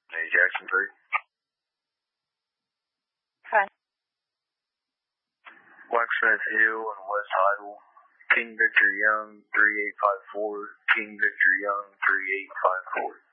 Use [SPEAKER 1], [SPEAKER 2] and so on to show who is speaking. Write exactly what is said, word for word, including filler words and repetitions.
[SPEAKER 1] Hey, Jackson three.
[SPEAKER 2] Hi.
[SPEAKER 1] Blacksmith Hill and West Idle. King Victor Young, three eight five four. King Victor Young, three eight five four.